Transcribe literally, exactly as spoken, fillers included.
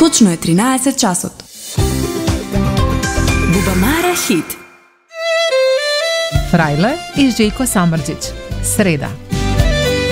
Точно е тринаесет часот. Бубамара хит. Фрајле и Жејко Самрџиќ. Среда.